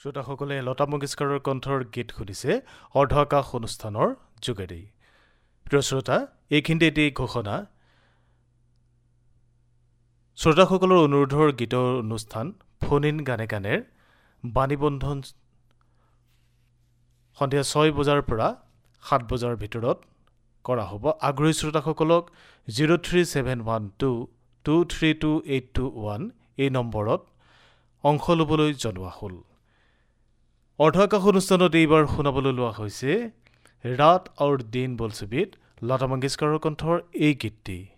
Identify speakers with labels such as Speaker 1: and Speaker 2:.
Speaker 1: শ্ৰোতাসকলে লতা মংগেশকাৰৰ কণ্ঠৰ গীত শুনিছে অৰ্ধআকাশ অনুষ্ঠানৰ যোগেদি। প্ৰিয় শ্ৰোতা, এইখিনিতে এটি ঘোষণা। শ্ৰোতাসকলৰ অনুৰোধৰ গীতৰ অনুষ্ঠান ফোন ইন গানে গানেৰ বাণীবন্ধন সন্ধিয়া 6 বজাৰ পৰা 7 বজাৰ ভিতৰত কৰা হ'ব। আগ্ৰহী শ্ৰোতাসকলক 03712232821 এই নম্বৰত অংশ ল'বলৈ জনোৱা হ'ল। অৰ্ধআকাশ অনুষ্ঠানত এইবাৰ শুনাবলৈ লোৱা হৈছে ৰাত আৰু দিন বোল ছবিত লতা মংগেশকাৰৰ কণ্ঠৰ এই গীতটি।